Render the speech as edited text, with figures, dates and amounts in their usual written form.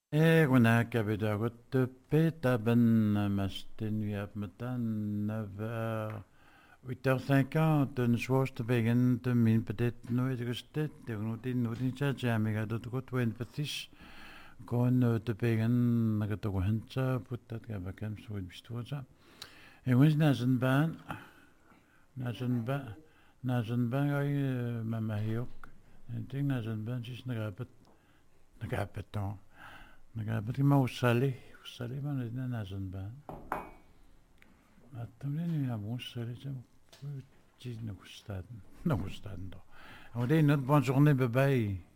On a qu'avec de route peta ben mastin vi ap metan 9h 8h50 une chose te begen de min peut-être nous et restet de nous din cha jamega de route wen petis kon te begen na to hancha putat ga bakam so bistoja et wens na zen ban ay mama yok en ting na zen ban sis na gapeton Nagabati usali man na nazan ban. Atamne ni na usali jam chi no gustan do. On dit notre bonne journée bye bye.